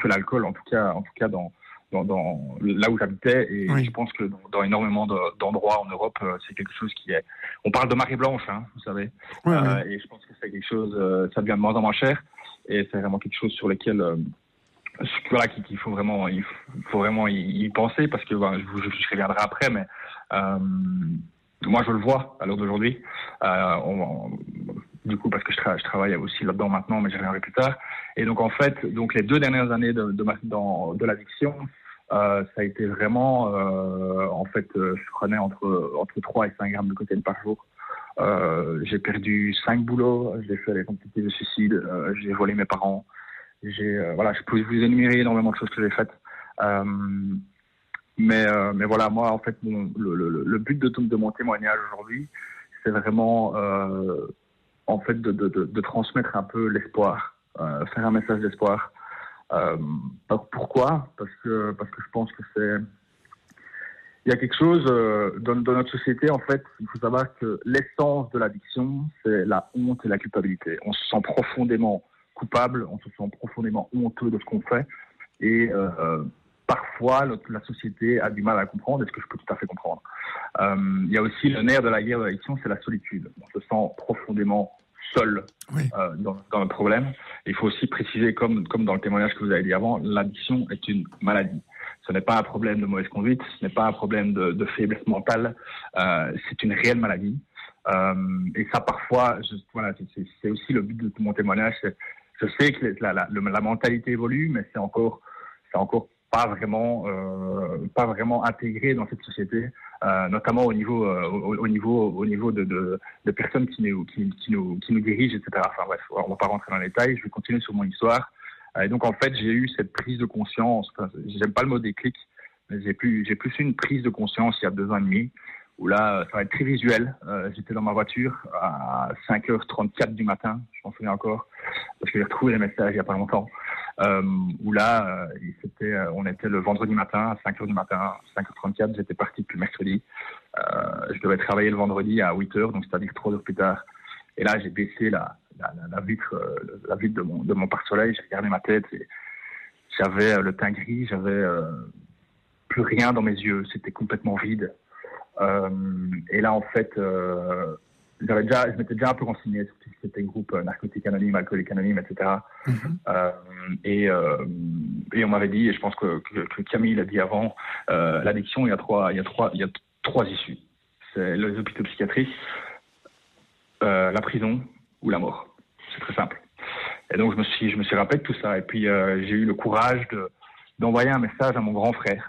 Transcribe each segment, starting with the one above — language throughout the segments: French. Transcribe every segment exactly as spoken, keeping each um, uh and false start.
que l'alcool, en tout cas, en tout cas dans, dans, dans là où j'habitais. Et oui. je pense que dans, dans énormément de, d'endroits en Europe, euh, c'est quelque chose qui est. On parle de marée blanche, hein, vous savez. Oui, euh, oui. Et je pense que c'est quelque chose. Euh, ça devient de moins en moins cher. Et c'est vraiment quelque chose sur lequel. Euh, Voilà, qu'il faut vraiment, il faut vraiment y penser parce que ben, je, je reviendrai après, mais euh, moi je le vois à l'heure d'aujourd'hui. Euh, on, on, du coup, parce que je, tra- je travaille aussi là-dedans maintenant, mais j'y reviendrai plus tard. Et donc en fait, donc les deux dernières années de, de, ma, dans, de l'addiction, euh, ça a été vraiment, euh, en fait, euh, je prenais entre entre trois et cinq grammes de cocaïne par jour. Euh, j'ai perdu cinq boulots, j'ai fait des tentatives de suicide, euh, j'ai volé mes parents. J'ai, euh, voilà, je peux vous énumérer énormément de choses que j'ai faites. Euh, mais, euh, mais voilà, moi, en fait, mon, le, le, le but de, de mon témoignage aujourd'hui, c'est vraiment, euh, en fait, de, de, de, de transmettre un peu l'espoir, euh, faire un message d'espoir. Euh, pourquoi ? Parce que, parce que je pense que c'est, il y a quelque chose euh, dans, dans notre société, en fait, il faut savoir que l'essence de l'addiction, c'est la honte et la culpabilité. On se sent profondément coupable, on se sent profondément honteux de ce qu'on fait et euh, parfois notre, la société a du mal à comprendre, et ce que je peux tout à fait comprendre. Euh, il y a aussi le nerf de la guerre de l'addiction, c'est la solitude. On se sent profondément seul oui. euh, dans, dans le problème. Et il faut aussi préciser, comme, comme dans le témoignage que vous avez dit avant, l'addiction est une maladie. Ce n'est pas un problème de mauvaise conduite, ce n'est pas un problème de, de faiblesse mentale, euh, c'est une réelle maladie. Euh, et ça, parfois, je, voilà, c'est, c'est aussi le but de mon témoignage. C'est, je sais que la, la, la, la mentalité évolue, mais c'est encore, c'est encore pas vraiment, euh, pas vraiment intégré dans cette société, euh, notamment au niveau, euh, au, au niveau, au niveau de, de, de personnes qui nous, qui, qui nous, qui nous dirigent, et cetera. Enfin bref, on va pas rentrer dans les détails. Je vais continuer sur mon histoire. Et donc en fait, j'ai eu cette prise de conscience. Enfin, j'aime pas le mot déclic, mais j'ai plus, j'ai plus eu une prise de conscience il y a deux ans et demi. Où là, ça va être très visuel. Euh, j'étais dans ma voiture à cinq heures trente-quatre du matin, je m'en souviens encore, parce que j'ai retrouvé les messages il y a pas longtemps. Euh, où là, euh, c'était, euh, on était le vendredi matin à cinq heures du matin, cinq heures trente-quatre, j'étais parti depuis mercredi. Euh, je devais travailler le vendredi à huit heures, donc c'est-à-dire trois heures plus tard. Et là, j'ai baissé la, la, la, la vitre, euh, la vitre de mon, de mon pare-soleil, j'ai regardé ma tête et j'avais euh, le teint gris, j'avais euh, plus rien dans mes yeux, c'était complètement vide. Euh, et là, en fait, euh, j'avais déjà, je m'étais déjà un peu renseigné sur tout ce qui était groupe euh, narcotiques anonymes, alcooliques anonymes, et cetera. Mm-hmm. Euh, et, euh, et on m'avait dit, et je pense que, que, que Camille l'a dit avant, euh, l'addiction, il y a trois, il y a trois, il y a trois issues. C'est les hôpitaux psychiatriques, euh, la prison ou la mort. C'est très simple. Et donc je me suis, je me suis rappelé de tout ça. Et puis euh, j'ai eu le courage de d'envoyer un message à mon grand frère.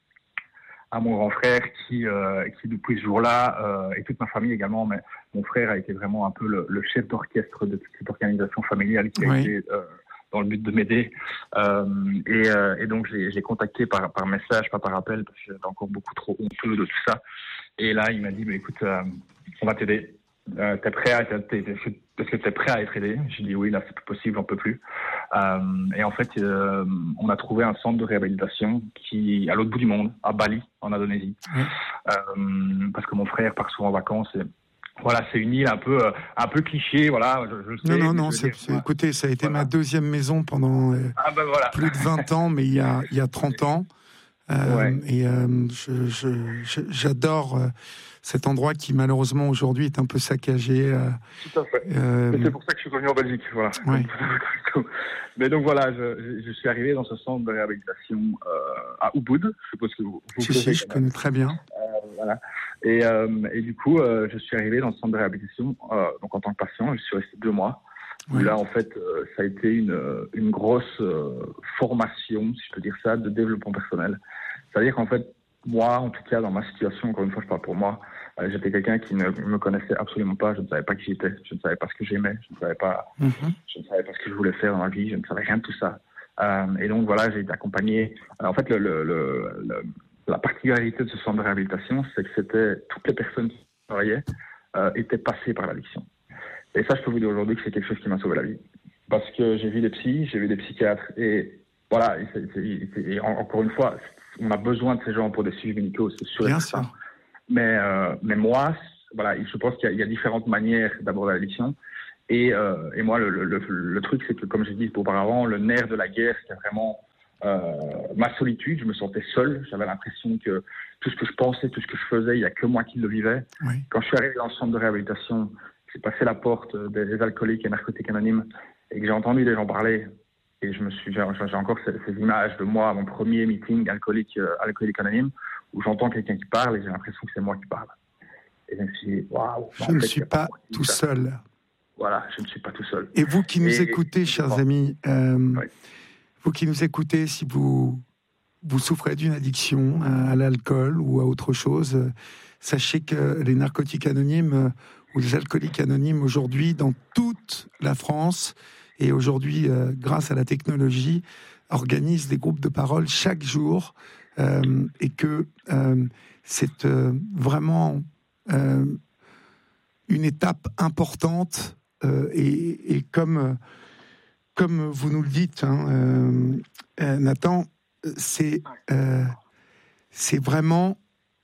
à mon grand frère qui, euh, qui depuis ce jour-là, euh, et toute ma famille également, mais mon frère a été vraiment un peu le, le chef d'orchestre de toute cette organisation familiale qui a oui. été euh, dans le but de m'aider. Euh, et, euh, et donc, j'ai, j'ai contacté par, par message, pas par appel, parce que j'étais encore beaucoup trop honteux de tout ça. Et là, il m'a dit, mais écoute, euh, on va t'aider. Euh, t'es prêt à, t'es, t'es, est-ce que t'es prêt à être aidé? J'ai dit oui, là, c'est plus possible, on peut plus. Euh, et en fait, euh, on a trouvé un centre de réhabilitation qui, à l'autre bout du monde, à Bali, en Indonésie. Mmh. Euh, parce que mon frère part souvent en vacances et voilà, c'est une île un peu, un peu cliché, voilà. Je, je sais, non, non, non. C'est, dire, c'est, écoutez, ça a été voilà. ma deuxième maison pendant euh, ah ben voilà. plus de vingt ans, mais il y a, il y a trente ans. Euh, ouais. Et euh, je, je, je, j'adore euh, cet endroit qui malheureusement aujourd'hui est un peu saccagé. Euh, Tout à fait. Euh, et c'est pour ça que je suis revenu en Belgique, voilà. Ouais. Mais donc voilà, je, je suis arrivé dans ce centre de réhabilitation euh, à Ubud. Je suppose que vous. vous si si, je connais très bien. Euh, voilà. Et, euh, et du coup, euh, je suis arrivé dans ce centre de réhabilitation, euh, donc en tant que patient, je suis resté deux mois. Où oui. Là, en fait, euh, ça a été une, une grosse euh, formation, si je peux dire ça, de développement personnel. C'est-à-dire qu'en fait, moi, en tout cas, dans ma situation, encore une fois, je parle pour moi, euh, j'étais quelqu'un qui ne me connaissait absolument pas. Je ne savais pas qui j'étais, je ne savais pas ce que j'aimais, je ne savais pas, mm-hmm. je ne savais pas ce que je voulais faire dans la vie, je ne savais rien de tout ça. Euh, et donc voilà, j'ai été accompagné. Alors, en fait, le, le, le, le, la particularité de ce centre de réhabilitation, c'est que c'était toutes les personnes qui travaillaient euh, étaient passées par l'addiction. Et ça, je peux vous dire aujourd'hui que c'est quelque chose qui m'a sauvé la vie. Parce que j'ai vu des psys, j'ai vu des psychiatres, et voilà, et, c'est, c'est, c'est, et encore une fois, on a besoin de ces gens pour des suivis médicaux, c'est sûr. Bien sûr. Mais, euh, mais moi, voilà, je pense qu'il y a, il y a différentes manières d'aborder l'addiction. Et, euh, et moi, le, le, le, le truc, c'est que, comme j'ai dit auparavant, le nerf de la guerre, c'est vraiment euh, ma solitude, je me sentais seul, j'avais l'impression que tout ce que je pensais, tout ce que je faisais, il n'y a que moi qui le vivais. Oui. Quand je suis arrivé dans le centre de réhabilitation, j'ai passé la porte des, des alcooliques et narcotiques anonymes et que j'ai entendu des gens parler, et je me suis, j'ai, j'ai encore ces, ces images de moi à mon premier meeting alcoolique, euh, alcoolique anonyme, où j'entends quelqu'un qui parle et j'ai l'impression que c'est moi qui parle. Et je me suis dit, waouh, je ne suis pas tout seul. Voilà, je ne suis pas tout seul. Et vous qui nous et, écoutez, et, chers bon. amis, euh, oui. vous qui nous écoutez, si vous, vous souffrez d'une addiction à, à l'alcool ou à autre chose, euh, sachez que les narcotiques anonymes euh, ou les alcooliques anonymes aujourd'hui, dans toute la France, et aujourd'hui, euh, grâce à la technologie, organisent des groupes de parole chaque jour, euh, et que euh, c'est euh, vraiment euh, une étape importante, euh, et, et comme, euh, comme vous nous le dites, hein, euh, euh, Nathan, c'est, euh, c'est vraiment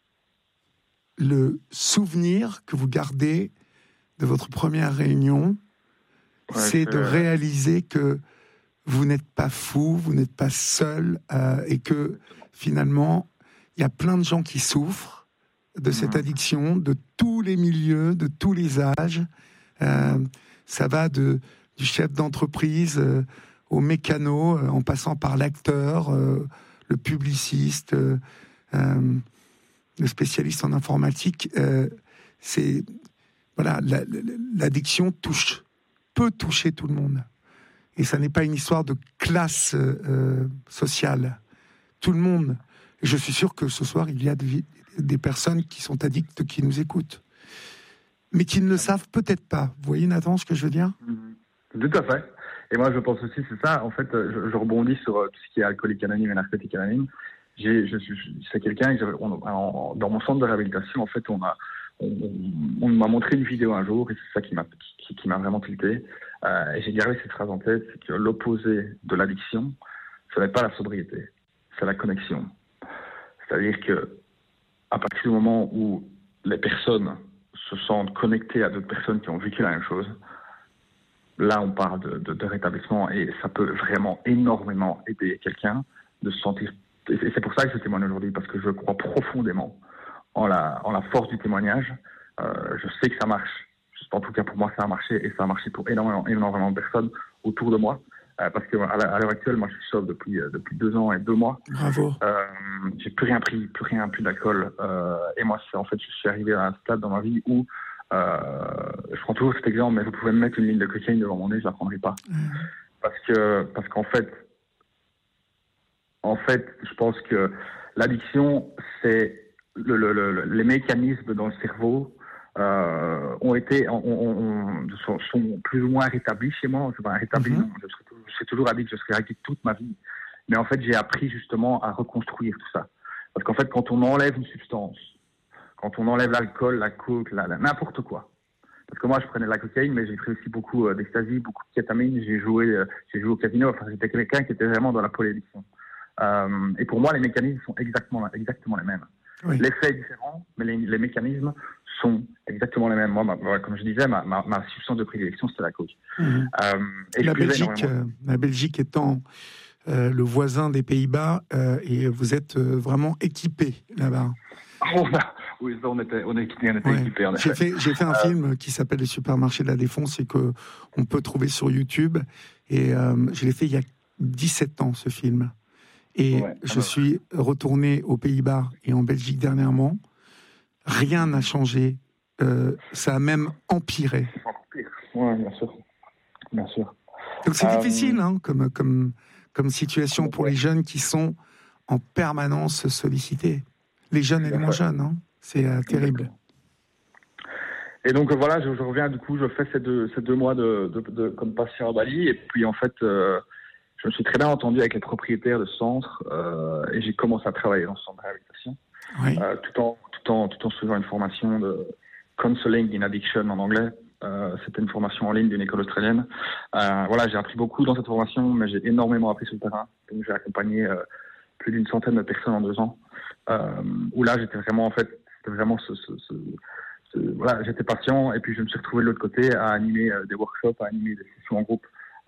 le souvenir que vous gardez de votre première réunion, Ouais, c'est je... de réaliser que vous n'êtes pas fou, vous n'êtes pas seul, euh, et que finalement, il y a plein de gens qui souffrent de cette addiction, de tous les milieux, de tous les âges. Euh, ça va de, du chef d'entreprise euh, au mécano, euh, en passant par l'acteur, euh, le publiciste, euh, euh, le spécialiste en informatique. Euh, c'est, voilà, la, la, l'addiction touche, peut toucher tout le monde. Et ça n'est pas une histoire de classe euh, sociale. Tout le monde. Et je suis sûr que ce soir, il y a des, des personnes qui sont addictes, qui nous écoutent, mais qui ne le savent peut-être pas. Vous voyez, Nathan, ce que je veux dire ? Tout à fait. Et moi, je pense aussi, c'est ça. En fait, je, je rebondis sur tout ce qui est alcoolique anonyme et narcotique anonyme. J'ai, je, je, c'est quelqu'un, on, on, dans mon centre de réhabilitation, en fait, on a, on, on m'a montré une vidéo un jour, et c'est ça qui m'a, qui, qui m'a vraiment tilté. Euh, et j'ai gardé cette phrase en tête, c'est que l'opposé de l'addiction, ce n'est pas la sobriété, c'est la connexion. C'est-à-dire que, à partir du moment où les personnes se sentent connectées à d'autres personnes qui ont vécu la même chose, là, on parle de, de, de rétablissement, et ça peut vraiment énormément aider quelqu'un de se sentir. Et c'est pour ça que je témoigne aujourd'hui, parce que je crois profondément en la, en la force du témoignage. Euh, je sais que ça marche. En tout cas, pour moi, ça a marché, et ça a marché pour énormément, énormément de personnes autour de moi. Euh, parce qu'à l'heure actuelle, moi, je suis sobre depuis, depuis deux ans et deux mois. Bravo. Euh, j'ai plus rien pris, plus rien, plus d'alcool. Euh, et moi, c'est, en fait, je suis arrivé à un stade dans ma vie où Euh, je prends toujours cet exemple, mais vous pouvez me mettre une ligne de cocaïne devant mon nez, je la prendrai pas. Mmh. Parce que, parce qu'en fait, en fait, je pense que l'addiction, c'est le, le, le, les mécanismes dans le cerveau euh, ont été, on, on, sont, sont plus ou moins rétablis chez moi. Enfin, rétablis, mmh. non, je serai, toujours, je serai toujours addict, je serai addict toute ma vie. Mais en fait, j'ai appris justement à reconstruire tout ça. Parce qu'en fait, quand on enlève une substance, quand on enlève l'alcool, la coke, la, la, n'importe quoi. Parce que moi, je prenais de la cocaïne, mais j'ai pris aussi beaucoup euh, d'ecstasy, beaucoup de kétamine. J'ai joué, euh, j'ai joué au casino. Enfin, j'étais quelqu'un qui était vraiment dans la polyaddiction. Euh, et pour moi, les mécanismes sont exactement, exactement les mêmes. Oui. L'effet est différent, mais les, les mécanismes sont exactement les mêmes. Moi, ma, comme je disais, ma, ma, ma substance de prédilection, c'était la coke. Mmh. Euh, et la, Belgique, euh, la Belgique étant euh, le voisin des Pays-Bas, euh, et vous êtes euh, vraiment équipé là-bas. Oh, bah, oui, on était, on était, on était ouais. équipés. En j'ai, fait, j'ai fait un euh... film qui s'appelle Les Supermarchés de la Défense, et qu'on peut trouver sur YouTube. Et euh, je l'ai fait il y a dix-sept ans, ce film. Et ouais, je alors... suis retourné aux Pays-Bas et en Belgique dernièrement. Rien n'a changé. Euh, ça a même empiré. C'est encore pire. Oui, bien sûr. Bien sûr. Donc c'est euh... difficile hein, comme, comme, comme situation pour les jeunes qui sont en permanence sollicités. Les jeunes et les moins jeunes, hein. C'est euh, terrible. Et donc voilà, je, je reviens du coup, je fais ces deux, ces deux mois de, de, de, comme patient à Bali, et puis en fait, euh, je me suis très bien entendu avec les propriétaires de ce centre, euh, et j'ai commencé à travailler dans ce centre de réhabilitation, oui. euh, tout en tout en tout en suivant une formation de counseling in addiction en anglais. Euh, c'était une formation en ligne d'une école australienne. Euh, voilà, j'ai appris beaucoup dans cette formation, mais j'ai énormément appris sur le terrain. Donc j'ai accompagné euh, plus d'une centaine de personnes en deux ans. Euh, où là, j'étais vraiment, en fait, c'était vraiment ce, ce, ce, ce, voilà, j'étais patient, et puis je me suis retrouvé de l'autre côté à animer euh, des workshops, à animer des sessions en groupe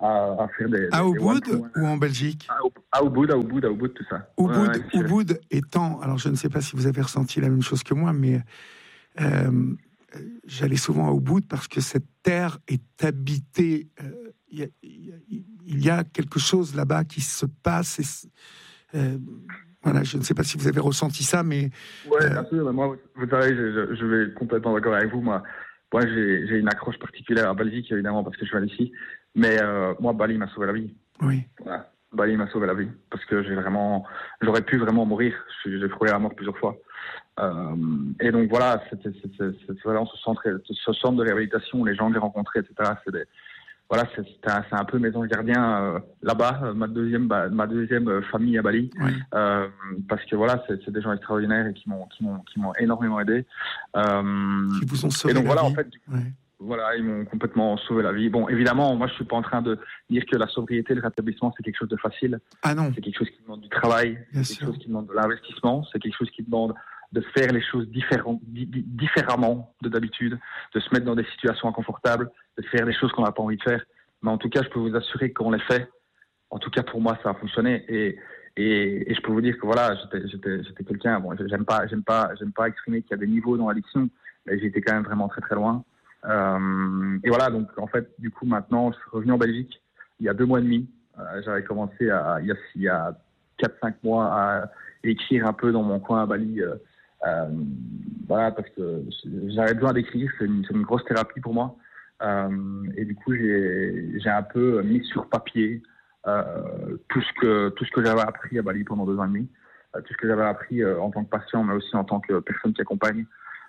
à, à faire des... À des Ubud ou en Belgique? À Ubud, à Ubud, à Ubud, tout ça. Ubud, ouais, ouais, Ubud étant... Alors, je ne sais pas si vous avez ressenti la même chose que moi, mais euh, j'allais souvent à Ubud parce que cette terre est habitée. Il euh, y, y, y a quelque chose là-bas qui se passe. Et, euh, voilà, je ne sais pas si vous avez ressenti ça, mais... Ouais, euh... bien sûr. Mais moi, vous savez, je, je vais complètement d'accord avec vous. Moi, moi j'ai, j'ai une accroche particulière à Belgique, évidemment, parce que je viens d'ici. Mais euh, moi, Bali m'a sauvé la vie. Oui. Voilà. Bali m'a sauvé la vie. Parce que j'ai vraiment... J'aurais pu vraiment mourir. J'ai frôlé la mort plusieurs fois. Euh, et donc, voilà, c'était, c'était, c'était vraiment ce centre, ce centre de réhabilitation, les gens que j'ai rencontrés, et cetera. C'est des... Voilà, c'est, c'est, un, c'est un peu mes anges gardiens euh, là-bas, euh, ma deuxième, bah, ma deuxième euh, famille à Bali, oui. euh, parce que voilà, c'est, c'est des gens extraordinaires et qui m'ont, qui m'ont, qui m'ont énormément aidé. Euh, qui vous ont sauvé et donc la voilà, vie. en fait, ouais. voilà, ils m'ont complètement sauvé la vie. Bon, évidemment, moi, je suis pas en train de dire que la sobriété, le rétablissement, c'est quelque chose de facile. Ah non. C'est quelque chose qui demande du travail, Bien c'est quelque sûr. chose qui demande de l'investissement, c'est quelque chose qui demande de faire les choses différent, di- différemment de d'habitude, de se mettre dans des situations inconfortables, de faire des choses qu'on n'a pas envie de faire. Mais en tout cas, je peux vous assurer qu'on les fait. En tout cas, pour moi, ça a fonctionné. Et, et, et je peux vous dire que voilà, j'étais, j'étais, j'étais quelqu'un. Bon, j'aime pas, j'aime pas, j'aime pas exprimer qu'il y a des niveaux dans l'addiction, mais j'étais quand même vraiment très très loin. Euh, et voilà, donc en fait, du coup, maintenant, je suis revenu en Belgique il y a deux mois et demi. Euh, j'avais commencé à, il y a, il y a quatre cinq mois à écrire un peu dans mon coin à Bali. Euh, euh, voilà, parce que j'avais besoin d'écrire. C'est une, c'est une grosse thérapie pour moi. Euh, et du coup, j'ai, j'ai un peu mis sur papier euh, tout ce que tout ce que j'avais appris à Bali pendant deux ans et demi, euh, tout ce que j'avais appris euh, en tant que patient, mais aussi en tant que personne qui accompagne.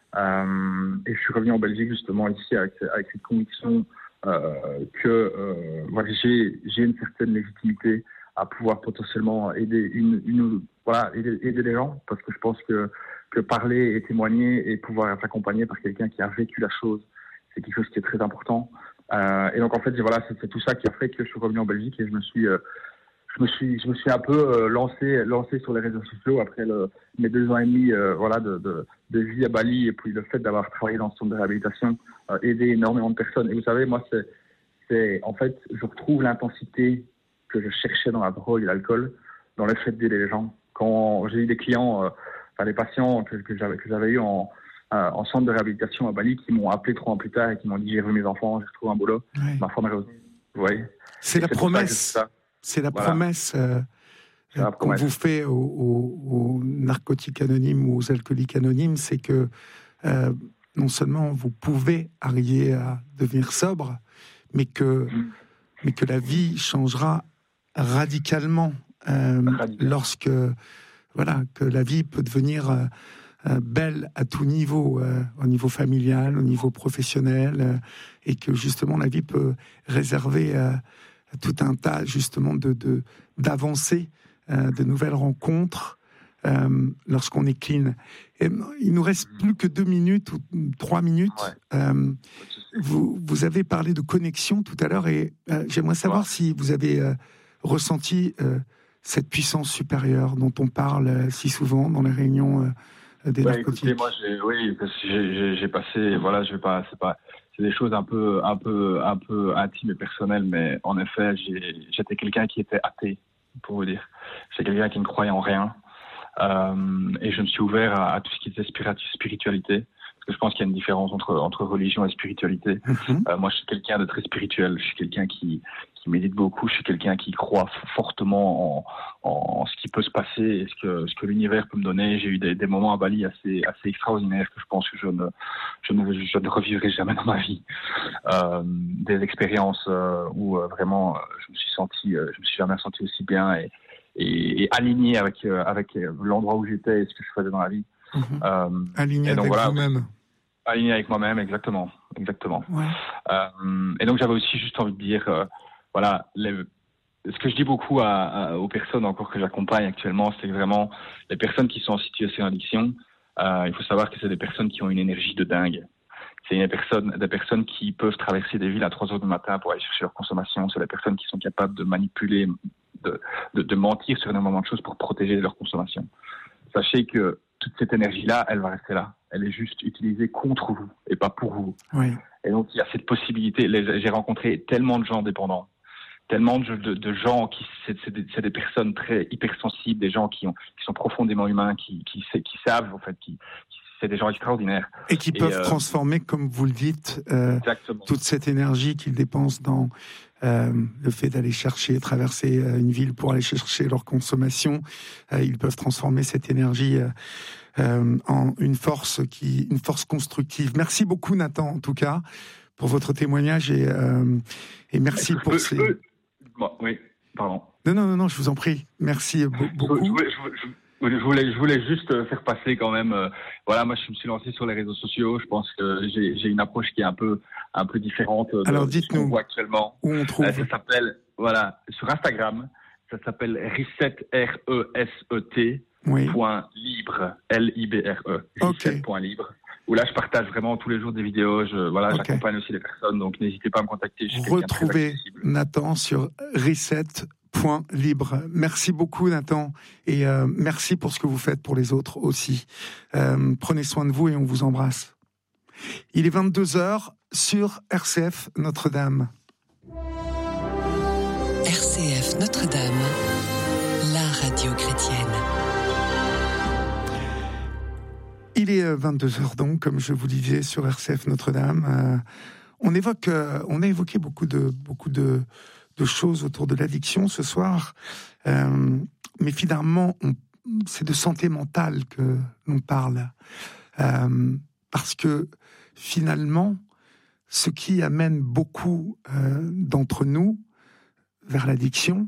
Euh, et je suis revenu en Belgique justement ici avec, avec cette conviction euh, que euh, voilà, j'ai, j'ai une certaine légitimité à pouvoir potentiellement aider une, une voilà aider, aider les gens, parce que je pense que que parler et témoigner et pouvoir être accompagné par quelqu'un qui a vécu la chose, c'est quelque chose qui est très important. Euh, et donc en fait, voilà, c'est, c'est tout ça qui a fait que je suis revenu en Belgique et je me suis, euh, je me suis, je me suis un peu euh, lancé, lancé sur les réseaux sociaux après le, mes deux ans et demi, euh, voilà, de, de, de vie à Bali, et puis le fait d'avoir travaillé dans ce centre de réhabilitation, euh, aider énormément de personnes. Et vous savez, moi, c'est, c'est, en fait, je retrouve l'intensité que je cherchais dans la drogue et l'alcool, dans le fait d'aider les gens. Quand j'ai eu des clients, euh, enfin des patients que, que j'avais, que j'avais eu en Euh, en centre de réhabilitation à Bali, qui m'ont appelé trois ans plus tard et qui m'ont dit j'ai revu mes enfants, j'ai retrouvé un boulot, ouais. ma femme est revenue. Vous voyez, c'est, la c'est promesse, c'est la voilà. promesse euh, c'est la qu'on promesse. vous fait aux, aux, aux narcotiques anonymes ou aux alcooliques anonymes, c'est que euh, non seulement vous pouvez arriver à devenir sobre, mais que, mmh. mais que la vie changera radicalement euh, Radical. lorsque voilà, que la vie peut devenir euh, Euh, belle à tout niveau, euh, au niveau familial, au niveau professionnel, euh, et que justement la vie peut réserver euh, tout un tas justement de, de d'avancées, euh, de nouvelles rencontres euh, lorsqu'on est clean. Et, il nous reste plus que deux minutes ou trois minutes. Ouais. Euh, vous vous avez parlé de connexion tout à l'heure et euh, j'aimerais savoir ouais. si vous avez euh, ressenti euh, cette puissance supérieure dont on parle euh, si souvent dans les réunions. Euh, Des ouais, écoutez, moi, j'ai, oui, parce que j'ai, j'ai, j'ai passé, voilà, je vais pas, c'est pas, c'est des choses un peu, un peu, un peu intimes et personnelles, mais en effet, j'ai, j'étais quelqu'un qui était athée, pour vous dire. J'étais quelqu'un qui ne croyait en rien, euh, et je me suis ouvert à, à tout ce qui était spiritualité, parce que je pense qu'il y a une différence entre entre religion et spiritualité. Mm-hmm. Euh, moi, je suis quelqu'un de très spirituel. Je suis quelqu'un qui qui médite beaucoup. Je suis quelqu'un qui croit fortement en, en, en ce qui peut se passer et ce que, ce que l'univers peut me donner. J'ai eu des, des moments à Bali assez, assez extraordinaires que je pense que je ne, je ne, je ne revivrai jamais dans ma vie. Euh, des expériences euh, où euh, vraiment je me suis senti, euh, je me suis jamais senti aussi bien et, et, et aligné avec, euh, avec l'endroit où j'étais et ce que je faisais dans la vie. Mmh. Euh, aligné et donc, avec voilà, vous-même. Aligné avec moi-même, exactement. exactement. Ouais. Euh, et donc j'avais aussi juste envie de dire... Euh, Voilà, les, ce que je dis beaucoup à, à, aux personnes encore que j'accompagne actuellement, c'est vraiment les personnes qui sont en situation d'addiction. Euh, il faut savoir que c'est des personnes qui ont une énergie de dingue. C'est des personnes, des personnes qui peuvent traverser des villes à trois heures du matin pour aller chercher leur consommation. C'est des personnes qui sont capables de manipuler, de, de, de mentir sur énormément de choses pour protéger leur consommation. Sachez que toute cette énergie-là, elle va rester là. Elle est juste utilisée contre vous et pas pour vous. Oui. Et donc, il y a cette possibilité. Les, j'ai rencontré tellement de gens dépendants. tellement de, de, de gens qui c'est, c'est, des, c'est des personnes très hypersensibles, des gens qui ont qui sont profondément humains, qui qui, qui savent en fait, qui, qui c'est des gens extraordinaires et qui et peuvent euh, transformer, comme vous le dites, euh, toute cette énergie qu'ils dépensent dans euh, le fait d'aller chercher, traverser une ville pour aller chercher leur consommation. Euh, ils peuvent transformer cette énergie euh, euh, en une force qui, une force constructive. Merci beaucoup, Nathan, en tout cas, pour votre témoignage et euh, et merci pour peux, ces. Peux... Bon, oui, pardon. Non, non, non, non, je vous en prie. Merci beaucoup. Je, je, je, je, je, voulais, je voulais juste faire passer quand même. Euh, voilà, moi, je me suis lancé sur les réseaux sociaux. Je pense que j'ai, j'ai une approche qui est un peu, un peu différente de Alors, ce qu'on voit actuellement. Où on trouve. Euh, ça s'appelle, voilà, sur Instagram, ça s'appelle Reset, R E S E T, oui. point libre, L I B R E, okay. Reset, point libre. Où là, je partage vraiment tous les jours des vidéos. Je, voilà, okay. J'accompagne aussi les personnes, donc n'hésitez pas à me contacter. Je suis Retrouvez Nathan sur reset point libre. Merci beaucoup, Nathan, et euh, merci pour ce que vous faites pour les autres aussi. Euh, prenez soin de vous et on vous embrasse. Il est vingt-deux heures sur R C F Notre-Dame. R C F Notre-Dame, la radio chrétienne. Il est vingt-deux heures donc, comme je vous disais, sur R C F Notre-Dame. Euh, on évoque, euh, on a évoqué beaucoup de, beaucoup de, de choses autour de l'addiction ce soir, euh, mais finalement, on, c'est de santé mentale que l'on parle, euh, parce que finalement, ce qui amène beaucoup euh, d'entre nous vers l'addiction,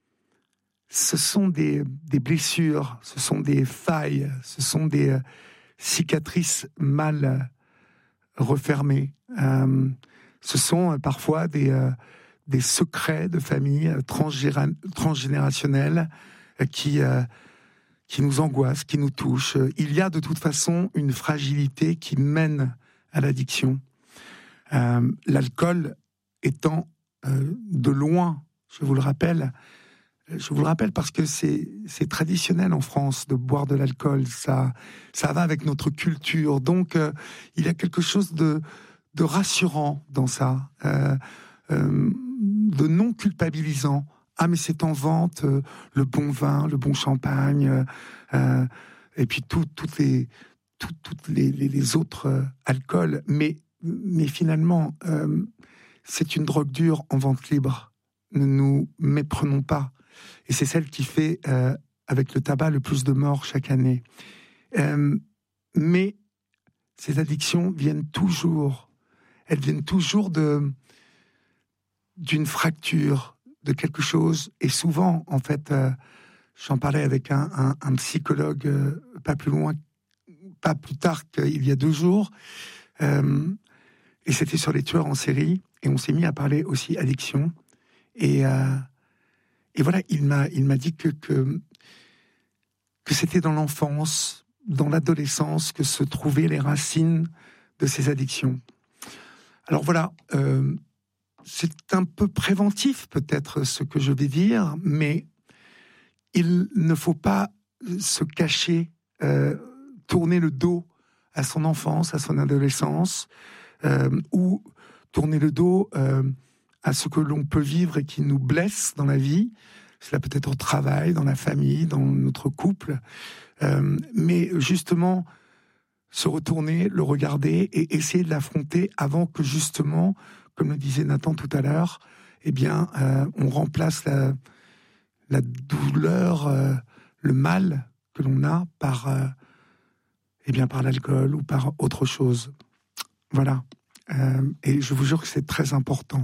ce sont des, des blessures, ce sont des failles, ce sont des euh, cicatrices mal refermées. Euh, ce sont euh, parfois des, euh, des secrets de famille euh, transgéra- transgénérationnels euh, qui, euh, qui nous angoissent, qui nous touchent. Il y a de toute façon une fragilité qui mène à l'addiction. Euh, l'alcool étant euh, de loin, je vous le rappelle, Je vous le rappelle parce que c'est, c'est traditionnel en France de boire de l'alcool. Ça, ça va avec notre culture. Donc, euh, il y a quelque chose de, de rassurant dans ça, euh, euh, de non culpabilisant. Ah, mais c'est en vente, euh, le bon vin, le bon champagne, euh, et puis tout, toutes les, tout, toutes les, les, les autres euh, alcools. Mais, mais finalement, euh, c'est une drogue dure en vente libre. Ne nous méprenons pas. Et c'est celle qui fait, euh, avec le tabac, le plus de morts chaque année. Euh, mais ces addictions viennent toujours, elles viennent toujours de, d'une fracture, de quelque chose. Et souvent, en fait, euh, j'en parlais avec un, un, un psychologue euh, pas plus loin, pas plus tard qu'il y a deux jours. Euh, et c'était sur les tueurs en série. Et on s'est mis à parler aussi addiction. Et... Euh, Et voilà, il m'a, il m'a dit que, que, que c'était dans l'enfance, dans l'adolescence, que se trouvaient les racines de ces addictions. Alors voilà, euh, c'est un peu préventif peut-être ce que je vais dire, mais il ne faut pas se cacher, euh, tourner le dos à son enfance, à son adolescence, euh, ou tourner le dos... Euh, à ce que l'on peut vivre et qui nous blesse dans la vie. Cela peut être au travail, dans la famille, dans notre couple. Euh, mais justement, se retourner, le regarder et essayer de l'affronter avant que justement, comme le disait Nathan tout à l'heure, eh bien, euh, on remplace la, la douleur, euh, le mal que l'on a par, euh, eh bien, par l'alcool ou par autre chose. Voilà. Euh, et je vous jure que c'est très important.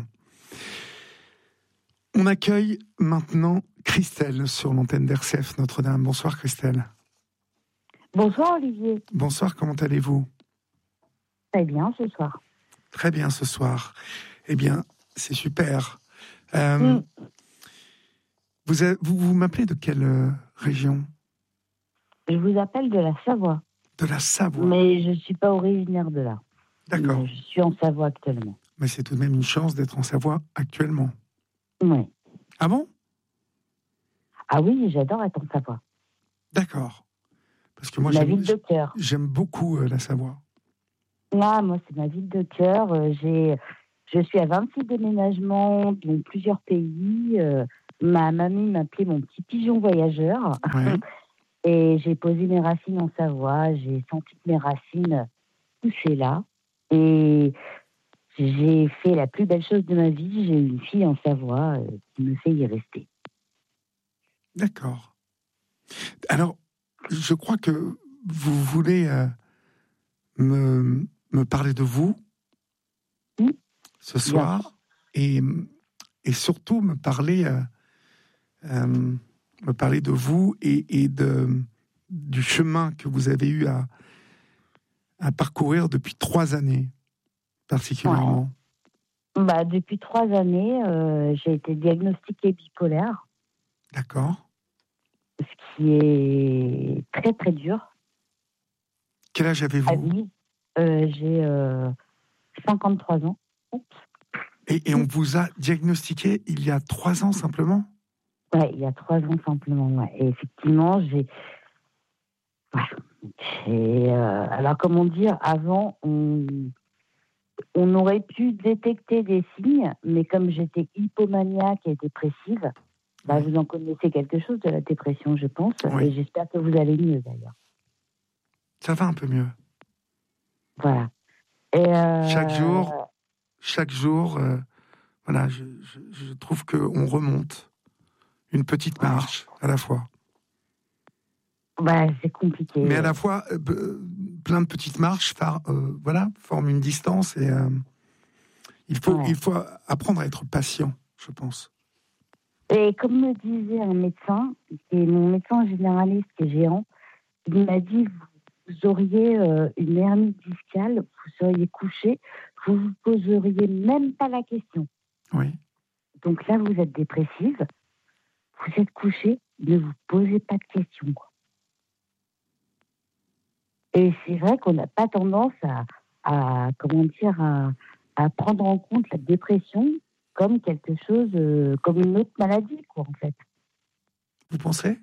On accueille maintenant Christelle sur l'antenne d'R C F Notre-Dame. Bonsoir Christelle. Bonsoir Olivier. Bonsoir, comment allez-vous ? Très bien ce soir. Très bien ce soir. Eh bien, c'est super. Euh, mm. vous, avez, vous, vous m'appelez de quelle euh, région ? Je vous appelle de la Savoie. De la Savoie. Mais je ne suis pas originaire de là. D'accord. Mais je suis en Savoie actuellement. Mais c'est tout de même une chance d'être en Savoie actuellement. Oui. Ah bon ? Ah oui, j'adore être en Savoie. D'accord. Parce que moi, ma j'aime, ville de cœur. J'aime beaucoup euh, la Savoie. Ah, moi, c'est ma ville de cœur. Euh, j'ai, je suis à vingt-six déménagements dans plusieurs pays. Euh, ma mamie m'appelait mon petit pigeon voyageur. Ouais. Et j'ai posé mes racines en Savoie. J'ai senti que mes racines poussaient là. Et j'ai fait la plus belle chose de ma vie. J'ai eu une fille en Savoie euh, qui me fait y rester. D'accord. Alors, je crois que vous voulez euh, me, me parler de vous Oui. ce soir et, et surtout me parler, euh, euh, me parler de vous et, et de, du chemin que vous avez eu à, à parcourir depuis trois années, particulièrement. Ouais. Bah, depuis trois années, euh, j'ai été diagnostiquée bipolaire. D'accord. Ce qui est très très dur. Quel âge avez-vous? À vie. Euh, j'ai euh, cinquante-trois ans. Oups. Et, et on vous a diagnostiqué il y a trois ans simplement? Ouais, il y a trois ans simplement. Ouais. Et effectivement, j'ai. Ouais. j'ai euh... Alors, comment dire, avant, on... on aurait pu détecter des signes, mais comme j'étais hypomaniaque et dépressive, bah, vous en connaissez quelque chose de la dépression, je pense, oui. et j'espère que vous allez mieux d'ailleurs. Ça va un peu mieux. Voilà. Et euh... Chaque jour, chaque jour, euh, voilà, je, je, je trouve qu'on remonte une petite marche à la fois. Bah, c'est compliqué. Mais à la fois, euh, plein de petites marches, par, euh, voilà, forment une distance et euh, il faut, ouais. il faut apprendre à être patient, je pense. Et comme me disait un médecin, qui est mon médecin généraliste qui est géant, il m'a dit, vous auriez euh, une hernie discale, vous seriez couché, vous ne vous poseriez même pas la question. Oui. Donc là, vous êtes dépressive, vous êtes couché, ne vous posez pas de questions. Et c'est vrai qu'on n'a pas tendance à, à comment dire, à, à prendre en compte la dépression comme quelque chose, euh, comme une autre maladie, quoi, en fait. Vous pensez?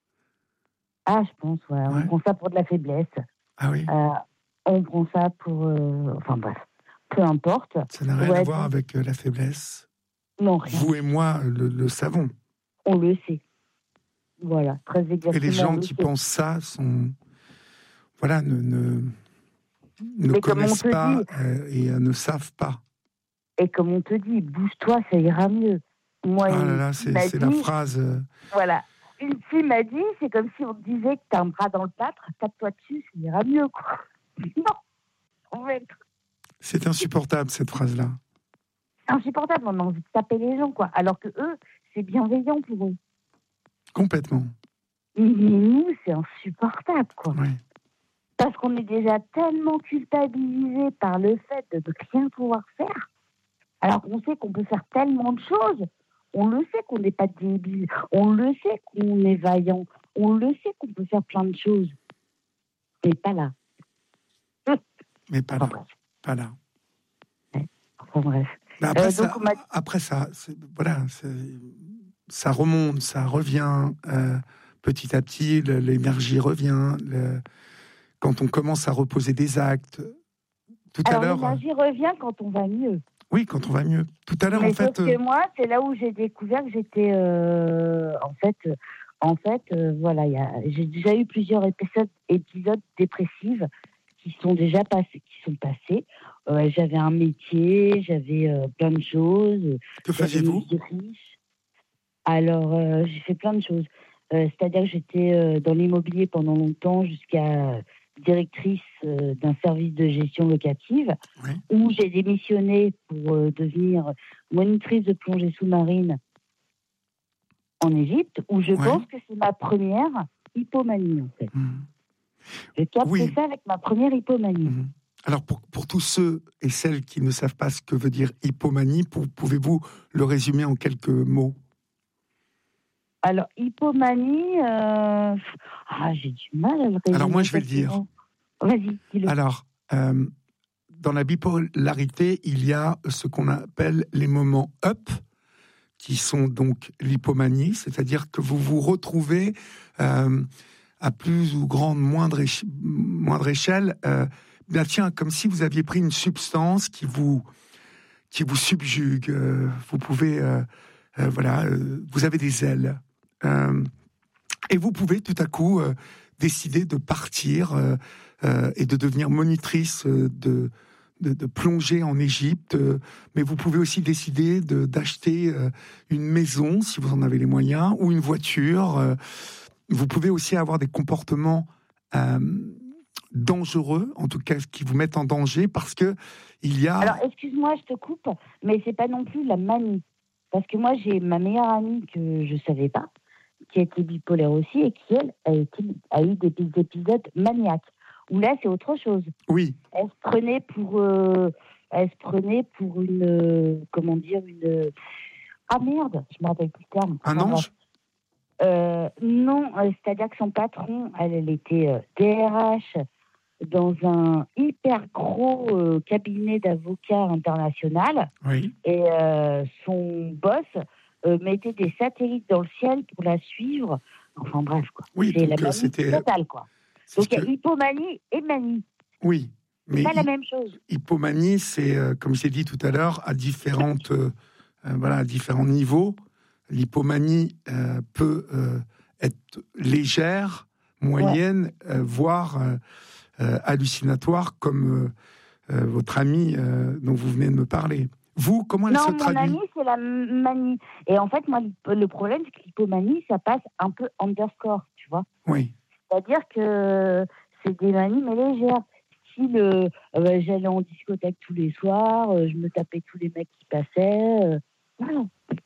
Ah, je pense, ouais. ouais. On prend ça pour de la faiblesse. Ah oui. Euh, on prend ça pour, euh, enfin bref, peu importe. Ça n'a rien ouais, à voir avec euh, la faiblesse. Non, rien. Vous et moi le, le savons. On le sait. Voilà, très exactement. Et les gens qui sait. pensent ça sont, voilà, ne ne, ne connaissent pas dit, euh, et euh, ne savent pas. Et comme on te dit, bouge-toi, ça ira mieux. Moi, ah là là, c'est, c'est dit, la phrase. Euh... Voilà. Une fille m'a dit, c'est comme si on te disait que t'as un bras dans le plâtre, tape-toi dessus, ça ira mieux, quoi. Non, en fait. C'est insupportable, cette phrase-là. C'est insupportable, on a envie de taper les gens, quoi. Alors que eux, c'est bienveillant pour eux. Complètement. Mais nous, c'est insupportable, quoi. Oui. Parce qu'on est déjà tellement culpabilisé par le fait de ne rien pouvoir faire. Alors qu'on sait qu'on peut faire tellement de choses. On le sait qu'on n'est pas débile. On le sait qu'on est vaillant. On le sait qu'on peut faire plein de choses. Mais pas là. Mais pas là. Enfin, pas là. Ouais. Enfin bref. Mais après, euh, ça, donc, a... après ça, c'est, voilà, c'est, ça remonte, ça revient euh, petit à petit. Le, l'énergie revient. Le, quand on commence à reposer des actes. Tout Alors, à l'heure. L'énergie revient quand on va mieux. Oui, quand on va mieux. Tout à l'heure, Mais en fait. Sauf que moi, c'est là où j'ai découvert que j'étais, euh, en fait, euh, en fait, euh, voilà, y a, j'ai déjà eu plusieurs épisodes, épisodes dépressifs qui sont déjà passés, qui sont passés. Euh, j'avais un métier, j'avais euh, plein de choses. Que faisiez-vous? Riche. Alors, euh, j'ai fait plein de choses. Euh, c'est-à-dire que j'étais euh, dans l'immobilier pendant longtemps, jusqu'à directrice euh, d'un service de gestion locative, oui. où j'ai démissionné pour euh, devenir monitrice de plongée sous-marine en Égypte, où je oui. pense que c'est ma première hypomanie, en fait. Mmh. J'ai capté oui. ça avec ma première hypomanie. Mmh. Alors, pour, pour tous ceux et celles qui ne savent pas ce que veut dire hypomanie, pour, pouvez-vous le résumer en quelques mots? Alors, hypomanie, euh... ah, j'ai du mal à le résumer. Alors, moi, je vais le dire. Vas-y, dis-le. Alors, euh, dans la bipolarité, il y a ce qu'on appelle les moments up, qui sont donc l'hypomanie, c'est-à-dire que vous vous retrouvez euh, à plus ou grande, moindre, éche- moindre échelle, euh, bien tiens, comme si vous aviez pris une substance qui vous, qui vous subjugue. Euh, vous pouvez, euh, euh, voilà, euh, vous avez des ailes. Euh, et vous pouvez tout à coup euh, décider de partir euh, euh, et de devenir monitrice euh, de, de, de plongée en Égypte. Euh, mais vous pouvez aussi décider de, d'acheter euh, une maison, si vous en avez les moyens, ou une voiture. Euh, vous pouvez aussi avoir des comportements euh, dangereux, en tout cas qui vous mettent en danger, parce que il y a... Alors, excuse-moi, je te coupe, mais c'est pas non plus la manie. Parce que moi, j'ai ma meilleure amie que je savais pas, qui a été bipolaire aussi, et qui, elle, a, été, a eu des épisodes maniaques. Où là, c'est autre chose. Oui. Elle se prenait pour... Euh, elle se prenait pour une... Euh, comment dire, une... Ah merde, je me rappelle plus le terme. Un enfin, ange euh, Non, euh, c'est-à-dire que son patron, elle, elle était euh, D R H dans un hyper gros euh, cabinet d'avocats international. Oui. Et euh, son boss euh, mettait des satellites dans le ciel pour la suivre. Enfin bref, quoi. Oui, c'est donc, la manie c'était... totale, quoi. C'est donc il y a que... hypomanie et manie. Oui. C'est mais pas la hy- même chose. Hypomanie, c'est, euh, comme j'ai dit tout à l'heure, à différentes, euh, euh, voilà, à différents niveaux. L'hypomanie euh, peut euh, être légère, moyenne, ouais. euh, voire euh, euh, hallucinatoire, comme euh, euh, votre amie euh, dont vous venez de me parler. Vous, comment elle non, se mon traduit ? amie, c'est la manie. Et en fait, moi, le problème, c'est que l'hypomanie, ça passe un peu underscore, tu vois. Oui. C'est-à-dire que c'est des manies, mais légères. Si le, euh, j'allais en discothèque tous les soirs, euh, je me tapais tous les mecs qui passaient. Euh, voilà.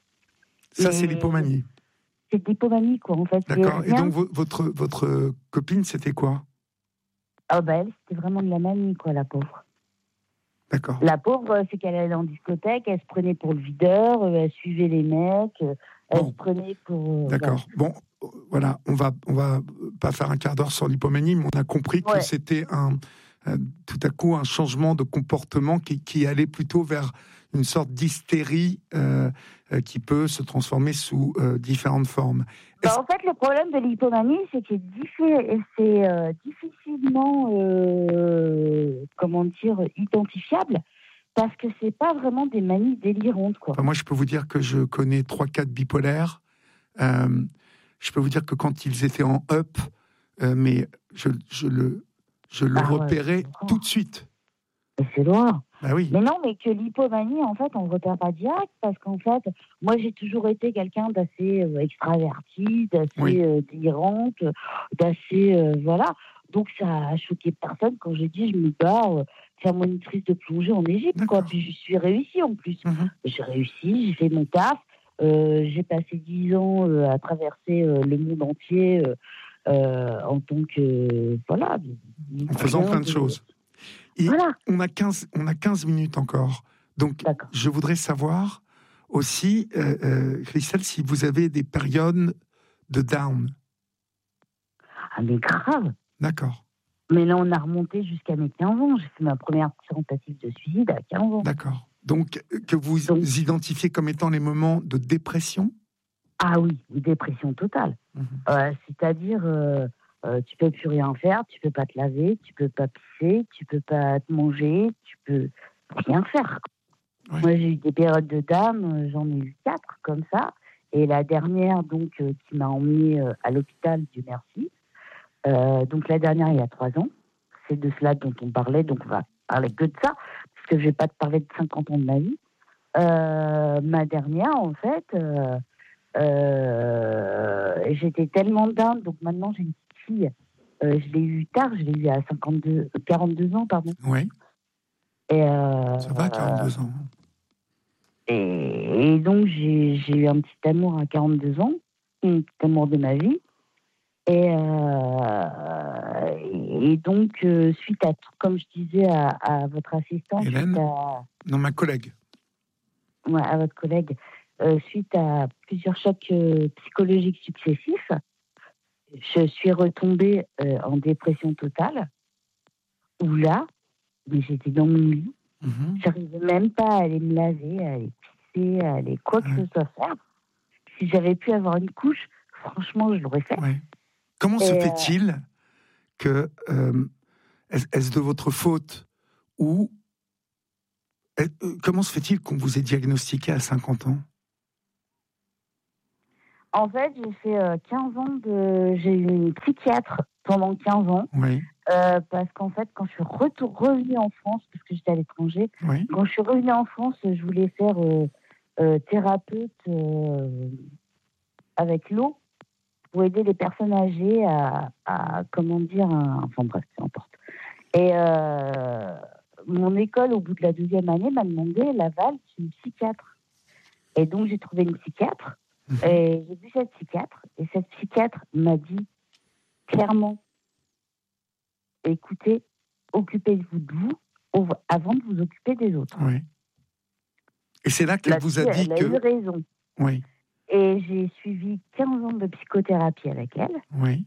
Ça, Et c'est l'hypomanie. C'est de l'hypomanie, quoi, en fait. D'accord. Et donc, vo- votre, votre copine, c'était quoi ? Ah, bah, elle, c'était vraiment de la manie, quoi, la pauvre. D'accord. La pauvre, c'est qu'elle allait en discothèque, elle se prenait pour le videur, euh, elle suivait les mecs, euh, elle Bon. se prenait pour... Euh, D'accord. Voilà. Bon, voilà, on va, on va pas faire un quart d'heure sur l'hypomanie, mais on a compris que ouais. c'était un, euh, tout à coup un changement de comportement qui, qui allait plutôt vers une sorte d'hystérie euh, euh, qui peut se transformer sous euh, différentes formes. Bah, en fait, le problème de l'hypomanie, c'est que c'est, diffi- c'est euh, difficilement, euh, comment dire, identifiable, parce que c'est pas vraiment des manies délirantes, quoi. Enfin, moi, je peux vous dire que je connais trois quatre bipolaires. Euh, je peux vous dire que quand ils étaient en up, euh, mais je, je le, je le Ah ouais, repérais c'est tout de suite. Mais c'est loin. Bah oui. Mais non, mais que l'hypomanie, en fait, on ne repère pas direct, parce qu'en fait, moi, j'ai toujours été quelqu'un d'assez euh, extraverti, d'assez Oui. euh, délirante, d'assez... Euh, voilà. Donc, ça a choqué personne quand j'ai dit, je me barre euh, faire monitrice de plongée en Égypte, quoi. Puis, je suis réussie, en plus. Mm-hmm. J'ai réussi, j'ai fait mon taf. Euh, j'ai passé dix ans euh, à traverser euh, le monde entier euh, euh, en tant que... voilà. En faisant plein de, de choses. Et voilà. on a quinze, on a quinze minutes encore. Donc, D'accord. Je voudrais savoir aussi, euh, euh, Christelle, si vous avez des périodes de down. Ah, mais grave. D'accord. Mais là, on a remonté jusqu'à mes quinze ans. J'ai fait ma première tentative de suicide à quinze ans. D'accord. Donc, que vous Donc, identifiez comme étant les moments de dépression ? Ah oui, dépression totale. Mmh. Euh, c'est-à-dire... Euh, Euh, tu peux plus rien faire, tu peux pas te laver, tu peux pas pisser, tu peux pas te manger, tu peux rien faire. Oui. Moi, j'ai eu des périodes de dame, j'en ai eu quatre comme ça. Et la dernière, donc, euh, qui m'a emmenée euh, à l'hôpital, Dieu merci. Euh, donc, la dernière, il y a trois ans. C'est de cela dont on parlait, donc on va parler que de ça, parce que je vais pas te parler de cinquante ans de ma vie. Euh, ma dernière, en fait, euh, euh, j'étais tellement dingue, donc maintenant, j'ai une fille, euh, je l'ai eu tard, je l'ai eu à cinquante-deux, quarante-deux ans, pardon. Oui. Et euh, ça va, quarante-deux ans. Et, et donc, j'ai, j'ai eu un petit amour à quarante-deux ans, un petit amour de ma vie. Et, euh, et donc, euh, suite à, comme je disais à, à votre assistante, Hélène, à, non, ma collègue. Ouais, à votre collègue, euh, suite à plusieurs chocs euh, psychologiques successifs, je suis retombée euh, en dépression totale, où là, mais j'étais dans mon lit, mmh. J'arrivais même pas à aller me laver, à aller pisser, à aller quoi que ouais. ce soit faire. Si j'avais pu avoir une couche, franchement, je l'aurais fait. Ouais. Comment Et se fait-il euh... que, euh, est-ce, est-ce de votre faute ou euh, comment se fait-il qu'on vous ait diagnostiqué à cinquante ans ? En fait, j'ai fait euh, quinze ans de... J'ai eu une psychiatre pendant quinze ans. Oui. Euh, parce qu'en fait, quand je suis retour... revenue en France, parce que j'étais à l'étranger, Oui. quand je suis revenue en France, je voulais faire euh, euh, thérapeute euh, avec l'eau pour aider les personnes âgées à, à comment dire, à... enfin bref, peu importe. Et euh, mon école, au bout de la deuxième année, m'a demandé l'aval d'une psychiatre. Et donc, j'ai trouvé une psychiatre. Et j'ai vu cette psychiatre, et cette psychiatre m'a dit clairement, écoutez, occupez-vous de vous avant de vous occuper des autres. Oui. Et c'est là qu'elle La vous a fille, dit elle que... Elle a eu raison. Oui. Et j'ai suivi quinze ans de psychothérapie avec elle. Oui.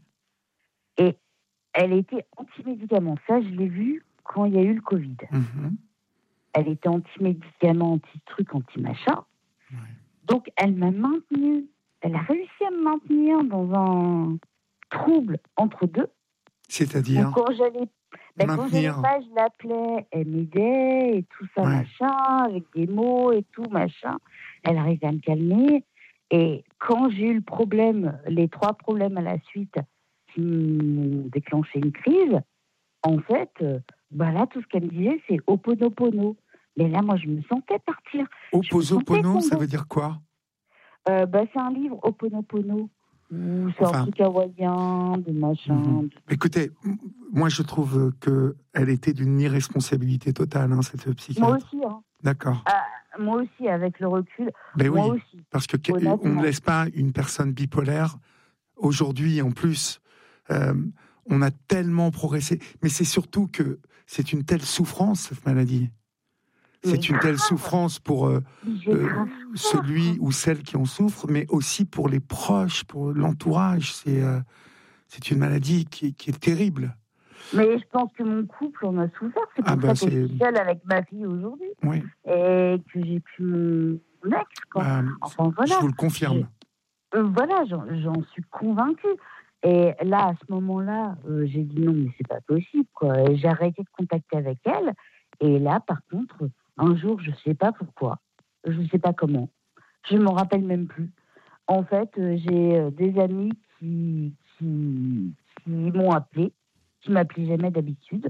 Et elle était anti-médicaments. Ça, je l'ai vu quand il y a eu le Covid. Mm-hmm. Elle était anti-médicaments, anti-truc, anti-machin. Oui. Donc, elle m'a maintenue, elle a réussi à me maintenir dans un trouble entre deux. C'est-à-dire quand j'allais, ben quand j'allais pas, je l'appelais, elle m'aidait et tout ça, ouais. machin, avec des mots et tout, machin. Elle arrivait à me calmer. Et quand j'ai eu le problème, les trois problèmes à la suite qui m'ont déclenché une crise, en fait, ben là, tout ce qu'elle me disait, c'est Ho'oponopono. Mais là, moi, je me sentais partir. Ho'oponopono, ça veut dire quoi ? euh, bah, C'est un livre, Ho'oponopono. C'est enfin, un truc hawaïen, de machin. Mm-hmm. De... Écoutez, moi, je trouve qu'elle était d'une irresponsabilité totale, hein, cette psychiatre. Moi aussi. Hein. D'accord. Euh, moi aussi, avec le recul. Ben moi oui, aussi. Parce qu'on ne laisse pas une personne bipolaire. Aujourd'hui, en plus, euh, on a tellement progressé. Mais c'est surtout que c'est une telle souffrance, cette maladie. C'est mais une grave. telle souffrance pour euh, euh, celui ou celle qui en souffre, mais aussi pour les proches, pour l'entourage. C'est, euh, c'est une maladie qui, qui est terrible. Mais je pense que mon couple en a souffert. C'est pour ah ben ça que je suis seule avec ma fille aujourd'hui. Oui. Et que j'ai plus mon ex. Quoi. Bah, enfin, voilà. Je vous le confirme. Je, euh, voilà, j'en, j'en suis convaincue. Et là, à ce moment-là, euh, j'ai dit non, mais c'est pas possible. Quoi. Et j'ai arrêté de contacter avec elle. Et là, par contre... Un jour, je ne sais pas pourquoi, je ne sais pas comment, je ne m'en rappelle même plus. En fait, euh, j'ai euh, des amis qui, qui, qui m'ont appelé, qui ne m'appelaient jamais d'habitude,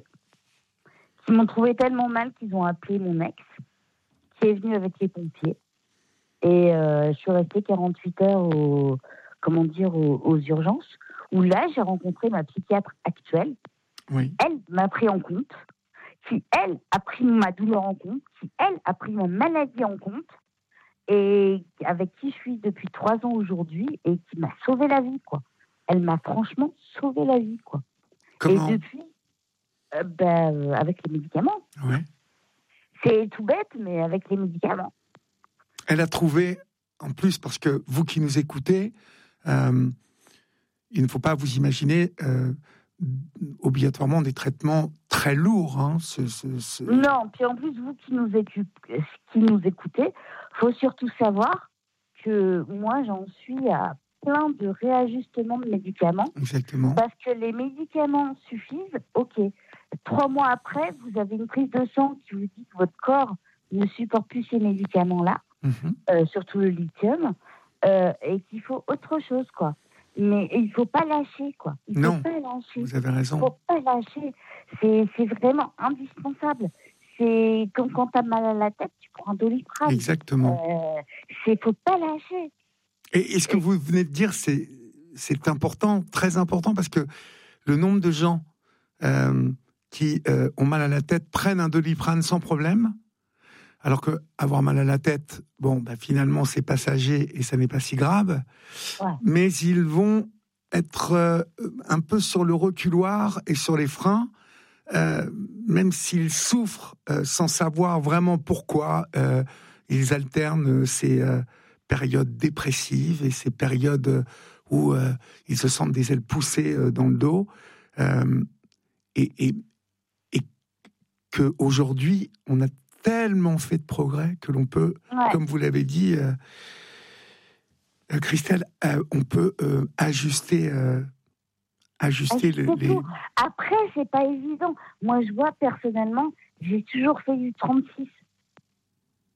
qui m'ont trouvé tellement mal qu'ils ont appelé mon ex, qui est venu avec les pompiers. Et euh, je suis restée quarante-huit heures au, comment dire, aux, aux urgences, où là, j'ai rencontré ma psychiatre actuelle. Oui. Elle m'a pris en compte. Qui, elle, a pris ma douleur en compte, qui, elle, a pris ma maladie en compte, et avec qui je suis depuis trois ans aujourd'hui, et qui m'a sauvé la vie, quoi. Elle m'a franchement sauvé la vie, quoi. Comment ? Et depuis, euh, ben, avec les médicaments. Ouais. C'est tout bête, mais avec les médicaments. Elle a trouvé, en plus, parce que vous qui nous écoutez, euh, il ne faut pas vous imaginer... Euh, obligatoirement des traitements très lourds. Hein, ce, ce, ce... Non, puis en plus, vous qui nous, écu... qui nous écoutez, il faut surtout savoir que moi, j'en suis à plein de réajustements de médicaments. Exactement. Parce que les médicaments suffisent, ok. Trois mois après, vous avez une prise de sang qui vous dit que votre corps ne supporte plus ces médicaments-là, mm-hmm. euh, surtout le lithium, euh, et qu'il faut autre chose, quoi. Mais il ne faut pas lâcher, quoi. Il non, faut pas lâcher. Vous avez raison. Il ne faut pas lâcher. C'est, c'est vraiment indispensable. C'est comme quand tu as mal à la tête, tu prends un Doliprane. Exactement. Euh, il ne faut pas lâcher. Et, et ce que et... vous venez de dire, c'est, c'est important, très important, parce que le nombre de gens euh, qui euh, ont mal à la tête prennent un Doliprane sans problème, alors qu'avoir mal à la tête, bon, bah, finalement, c'est passager et ça n'est pas si grave. Ouais. Mais ils vont être euh, un peu sur le reculoir et sur les freins, euh, même s'ils souffrent euh, sans savoir vraiment pourquoi. Euh, ils alternent ces euh, périodes dépressives et ces périodes où euh, ils se sentent des ailes poussées euh, dans le dos. Euh, et, et, et qu'aujourd'hui, on a tellement fait de progrès que l'on peut, ouais. comme vous l'avez dit, euh, euh, Christelle, euh, on peut euh, ajuster, euh, ajuster les, les... Après, c'est pas évident. Moi, je vois personnellement, j'ai toujours fait du trente-six.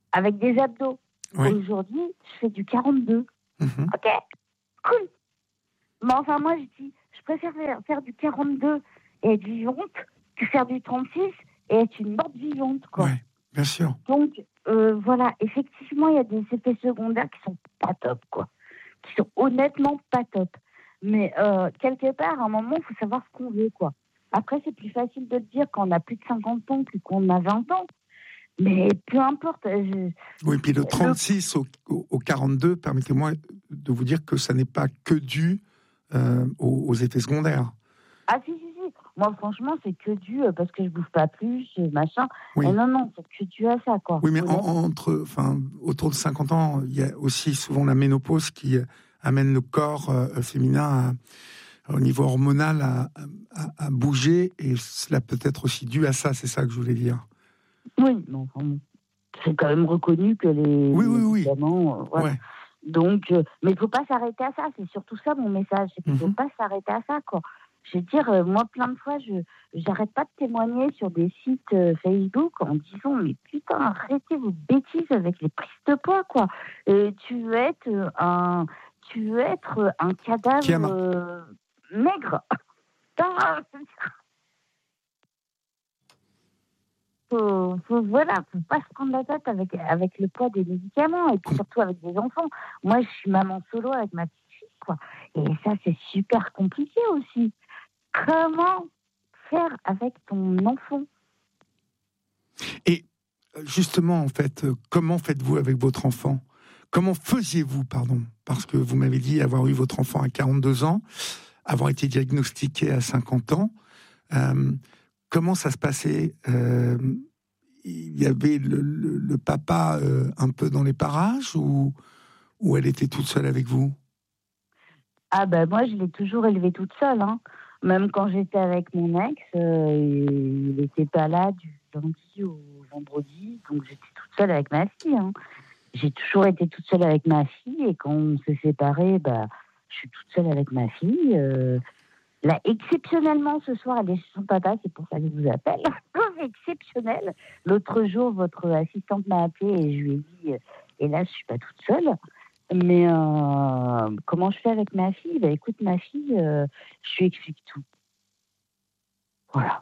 avec des abdos. Oui. Aujourd'hui, je fais du quarante-deux. Mhm. Ok, cool. Mais enfin, moi, je dis, je préfère faire, faire du quarante-deux et être vivante que faire du trente-six et être une morte vivante, quoi. Ouais, bien sûr. Donc, euh, voilà, effectivement, il y a des effets secondaires qui sont pas top, quoi. Qui sont honnêtement pas top. Mais euh, quelque part, à un moment, il faut savoir ce qu'on veut, quoi. Après, c'est plus facile de le dire quand on a plus de cinquante ans que quand on a vingt ans. Mais peu importe. Je... Oui, puis le trente-six au, au, au quarante-deux, permettez-moi de vous dire que ça n'est pas que dû euh, aux, aux effets secondaires. Ah si, si, si. Moi, franchement, c'est que dû euh, parce que je bouffe pas plus, et machin. Oui. Et non, non, c'est que dû à ça, quoi. Oui, mais en, entre, enfin, autour de cinquante ans, il y a aussi souvent la ménopause qui amène le corps euh, féminin à, au niveau hormonal à, à, à bouger, et cela peut être aussi dû à ça, c'est ça que je voulais dire. Oui, mais enfin, bon, c'est quand même reconnu que les oui, oui, médicaments... oui. Euh, voilà. Ouais. Donc, euh, mais il ne faut pas s'arrêter à ça, c'est surtout ça mon message, c'est qu'il ne faut Mm-hmm. pas s'arrêter à ça, quoi. Je veux dire, euh, moi, plein de fois, je j'arrête pas de témoigner sur des sites euh, Facebook en disant, mais putain, arrêtez vos bêtises avec les prises de poids, quoi. Euh, tu veux être euh, un, tu veux être un cadavre euh, maigre. Putain, faut, faut, voilà, faut pas se prendre la tête avec, avec le poids des médicaments, et puis surtout avec des enfants. Moi, je suis maman solo avec ma petite fille, quoi. Et ça, c'est super compliqué aussi. Comment faire avec ton enfant? Et justement, en fait, comment faites-vous avec votre enfant? Comment faisiez-vous, pardon? Parce que vous m'avez dit avoir eu votre enfant à quarante-deux ans, avoir été diagnostiqué à cinquante ans. Euh, comment ça se passait? euh, Il y avait le, le, le papa euh, un peu dans les parages, ou, ou elle était toute seule avec vous? Ah ben moi, je l'ai toujours élevée toute seule, hein. Même quand j'étais avec mon ex, euh, il n'était pas là du lundi au vendredi, donc j'étais toute seule avec ma fille, hein. J'ai toujours été toute seule avec ma fille, et quand on s'est séparés, bah, je suis toute seule avec ma fille. Euh, là, exceptionnellement, ce soir, elle est chez son papa, c'est pour ça que je vous appelle. Exceptionnel. L'autre jour, votre assistante m'a appelée et je lui ai dit, et là, je suis pas toute seule. Mais euh, comment je fais avec ma fille? Bah, écoute, ma fille, euh, je lui explique tout. Voilà.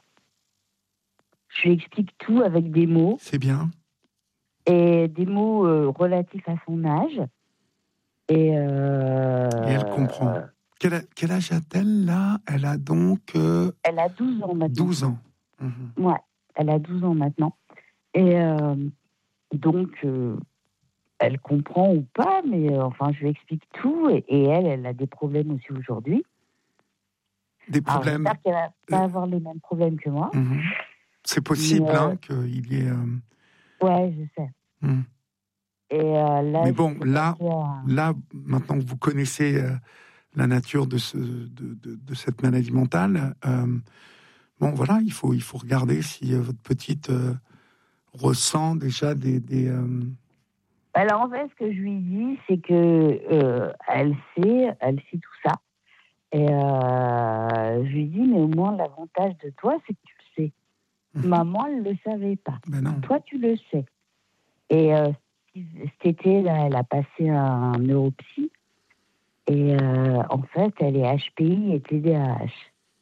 Je lui explique tout avec des mots. C'est bien. Et des mots euh, relatifs à son âge. Et, euh, et elle comprend. Euh, quel, a, quel âge a-t-elle, là? Elle a donc... Euh, elle a douze ans maintenant. douze ans. Mmh. Ouais, elle a douze ans maintenant. Et euh, donc... Euh, elle comprend ou pas, mais euh, enfin, je lui explique tout. Et, et elle, elle a des problèmes aussi aujourd'hui. Des problèmes? Alors, j'espère qu'elle va pas euh... avoir les mêmes problèmes que moi. Mmh. C'est possible mais, euh... hein, qu'il y ait... Euh... Ouais, je sais. Mmh. Et euh, là, mais bon, là, à... là, maintenant que vous connaissez euh, la nature de, ce, de, de, de cette maladie mentale, euh, bon, voilà, il faut, il faut regarder si euh, votre petite euh, ressent déjà des... des euh... Alors en fait, ce que je lui dis, c'est que euh, elle sait, elle sait tout ça. Et euh, je lui dis, mais au moins l'avantage de toi, c'est que tu le sais. Mmh. Maman, elle le savait pas. Ben non. Toi, tu le sais. Et euh, cet été, là, elle a passé un neuropsy. Et euh, en fait, elle est H P I et T D A H.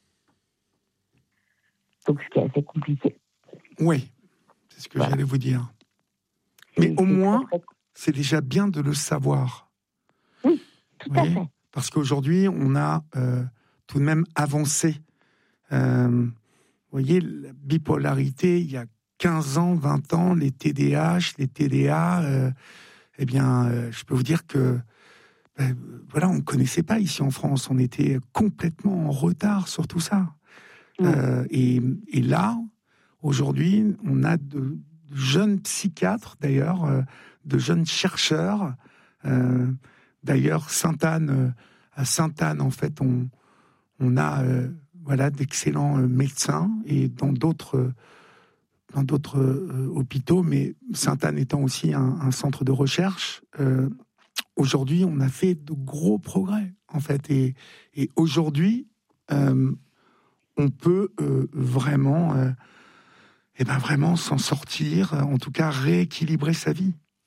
Donc, ce qui est assez compliqué. Oui, c'est ce que voilà. j'allais vous dire. C'est, mais au moins, très, très... c'est déjà bien de le savoir. Oui, tout vous à voyez fait. Parce qu'aujourd'hui, on a euh, tout de même avancé. Euh, vous voyez, la bipolarité, il y a quinze ans, vingt ans, les T D A H, les T D A, euh, eh bien, euh, je peux vous dire que, ben, voilà, on ne connaissait pas ici en France. On était complètement en retard sur tout ça. Mmh. Euh, et, et là, aujourd'hui, on a de jeunes psychiatres, d'ailleurs, euh, de jeunes chercheurs. Euh, d'ailleurs, Sainte-Anne, euh, à Sainte-Anne, en fait, on, on a euh, voilà, d'excellents euh, médecins, et dans d'autres, euh, dans d'autres euh, hôpitaux, mais Sainte-Anne étant aussi un, un centre de recherche, euh, aujourd'hui, on a fait de gros progrès, en fait. Et, et aujourd'hui, euh, on peut euh, vraiment... Euh, et ben vraiment s'en sortir, en tout cas rééquilibrer sa vie.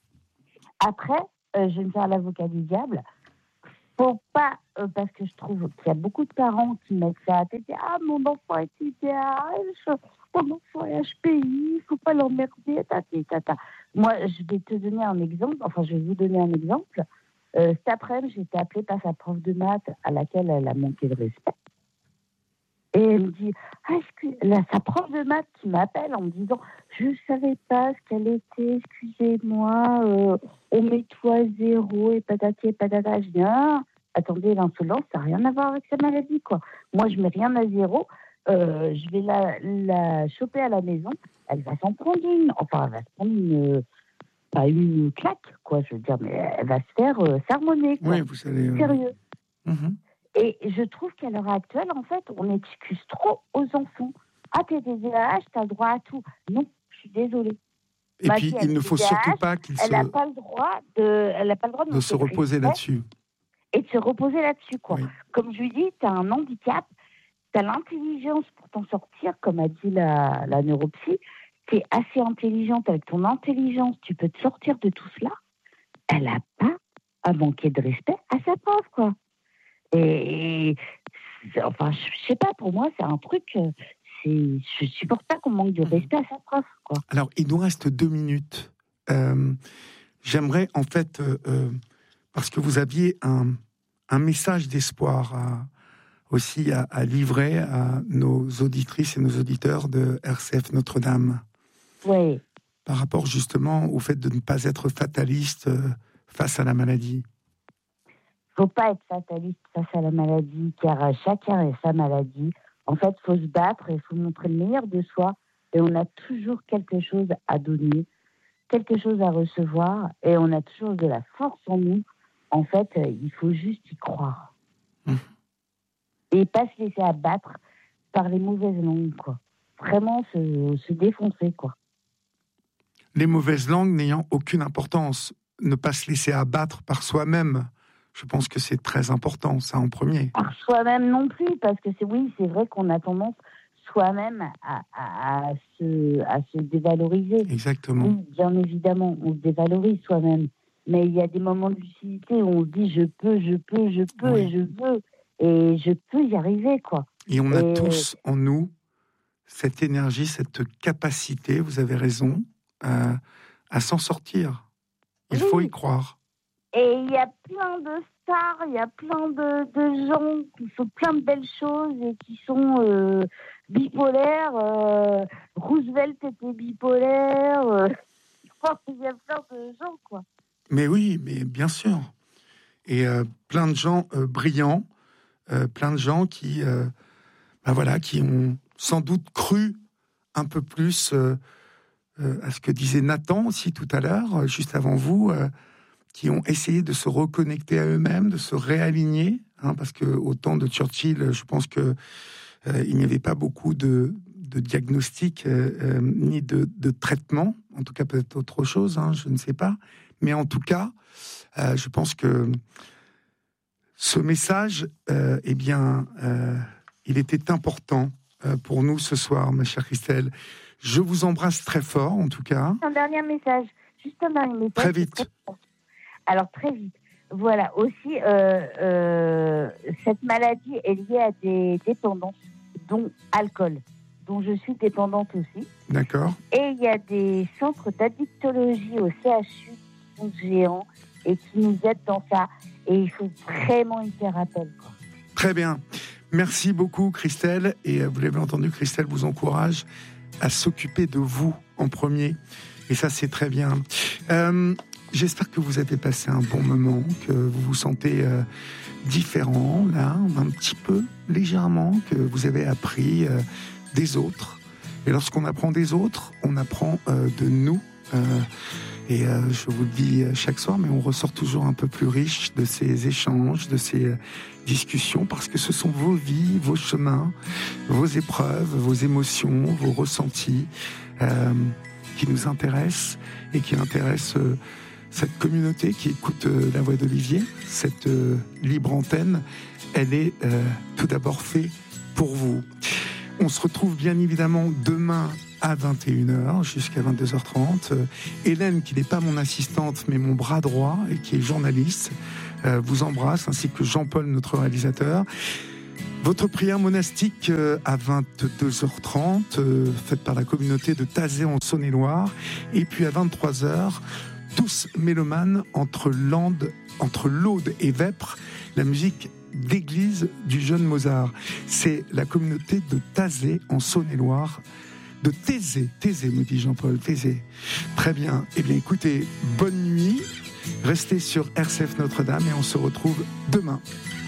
Après, euh, je vais me faire l'avocat du diable. Faut pas, euh, parce que je trouve qu'il y a beaucoup de parents qui mettent ça à tête. Ah, mon enfant est I D H, mon enfant est H P I, faut pas l'emmerder, tati, tata. Moi, je vais te donner un exemple, enfin, je vais vous donner un exemple. Euh, cet après-midi, j'ai été appelée par sa prof de maths à laquelle elle a manqué de respect. Et elle me dit, ah, excuse... là, sa prof de maths qui m'appelle en me disant, je ne savais pas ce qu'elle était, excusez-moi, euh, on met tout à zéro et patati et patata. Je dis, ah, attendez, l'insolence, ça n'a rien à voir avec sa maladie, quoi. Moi, je ne mets rien à zéro, euh, je vais la, la choper à la maison, elle va s'en prendre une, enfin, elle va se prendre une, pas une claque, quoi, je veux dire, mais elle va se faire euh, sermonner, quoi. Oui, vous allez... Euh... Sérieux. Mm-hmm. Et je trouve qu'à l'heure actuelle, en fait, on excuse trop aux enfants. Ah, t'es D D A H, t'as le droit à tout. Non, je suis désolée. Et Ma puis, fille, il ne faut D D A H, surtout pas qu'il elle se... n'a pas le droit de, elle n'a pas le droit de, de se reposer là-dessus. Et de se reposer là-dessus, quoi. Oui. Comme je lui dis, t'as un handicap, t'as l'intelligence pour t'en sortir, comme a dit la, la neuropsy. T'es assez intelligente, avec ton intelligence, tu peux te sortir de tout cela. Elle n'a pas à manquer de respect à sa prof, quoi. Et, enfin, je sais pas, pour moi, c'est un truc, c'est, je supporte pas qu'on manque de respect à sa prof, quoi. Alors, il nous reste deux minutes. Euh, j'aimerais, en fait, euh, euh, parce que vous aviez un, un message d'espoir à, aussi à, à livrer à nos auditrices et nos auditeurs de R C F Notre-Dame. Oui. Par rapport, justement, au fait de ne pas être fataliste euh, face à la maladie. Il ne faut pas être fataliste face à la maladie, car chacun a sa maladie. En fait, il faut se battre et il faut montrer le meilleur de soi. Et on a toujours quelque chose à donner, quelque chose à recevoir, et on a toujours de la force en nous. En fait, il faut juste y croire. Mmh. Et pas se laisser abattre par les mauvaises langues, quoi. Vraiment se, se défoncer, quoi. Les mauvaises langues n'ayant aucune importance. Ne pas se laisser abattre par soi-même. Je pense que c'est très important, ça en premier. Par soi-même non plus, parce que c'est oui, c'est vrai qu'on a tendance soi-même à, à, à, se, à se dévaloriser. Exactement. Oui, bien évidemment, on se dévalorise soi-même. Mais il y a des moments de lucidité où on se dit je peux, je peux, je peux, oui. et je veux. Et je peux y arriver, quoi. Et on a et... tous en nous cette énergie, cette capacité, vous avez raison, à, à s'en sortir. Il oui. faut y croire. Et il y a plein de stars, il y a plein de, de gens qui font plein de belles choses et qui sont euh, bipolaires. Euh, Roosevelt était bipolaire. Euh, il y a plein de gens, quoi. Mais oui, mais bien sûr. Et euh, plein de gens euh, brillants, euh, plein de gens qui, euh, ben voilà, qui ont sans doute cru un peu plus euh, euh, à ce que disait Nathan aussi tout à l'heure, juste avant vous, euh, qui ont essayé de se reconnecter à eux-mêmes, de se réaligner, hein, parce que au temps de Churchill, je pense que euh, il n'y avait pas beaucoup de, de diagnostics euh, euh, ni de, de traitements, en tout cas peut-être autre chose, hein, je ne sais pas, mais en tout cas, euh, je pense que ce message, euh, eh bien, euh, il était important euh, pour nous ce soir, ma chère Christelle. Je vous embrasse très fort, en tout cas. Un dernier message, juste un dernier message. Très vite. Alors, très vite. Voilà, aussi, euh, euh, cette maladie est liée à des dépendances, dont alcool, dont je suis dépendante aussi. D'accord. Et il y a des centres d'addictologie au C H U qui sont géants et qui nous aident dans ça. Et il faut vraiment y faire appel, quoi. Très bien. Merci beaucoup, Christelle. Et vous l'avez entendu, Christelle vous encourage à s'occuper de vous en premier. Et ça, c'est très bien. Euh, J'espère que vous avez passé un bon moment, que vous vous sentez euh, différent, là, un petit peu, légèrement, que vous avez appris euh, des autres. Et lorsqu'on apprend des autres, on apprend euh, de nous. Euh, et euh, je vous le dis chaque soir, mais on ressort toujours un peu plus riche de ces échanges, de ces euh, discussions, parce que ce sont vos vies, vos chemins, vos épreuves, vos émotions, vos ressentis euh, qui nous intéressent et qui intéressent... Euh, cette communauté qui écoute euh, la voix d'Olivier, cette euh, libre antenne, elle est euh, tout d'abord faite pour vous. On se retrouve bien évidemment demain à vingt et une heures jusqu'à vingt-deux heures trente. Euh, Hélène, qui n'est pas mon assistante, mais mon bras droit, et qui est journaliste, euh, vous embrasse, ainsi que Jean-Paul, notre réalisateur. Votre prière monastique euh, à vingt-deux heures trente, euh, faite par la communauté de Tazé en Saône-et-Loire. Et puis à vingt-trois heures, tous mélomanes entre Landes, entre l'Aude et Vêpres, la musique d'église du jeune Mozart. C'est la communauté de Tazé en Saône-et-Loire. De Thésée, Thésée, me dit Jean-Paul, Thésée. Très bien. Eh bien, écoutez, bonne nuit. Restez sur R C F Notre-Dame et on se retrouve demain.